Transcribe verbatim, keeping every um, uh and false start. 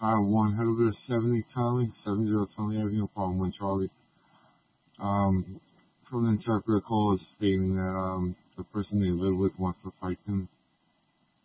Uh, one Helder seventy Tommy, seven zero Tommy Avenue, Palm one Charlie. Um, from the interpreter call is stating that um, the person they live with wants to fight them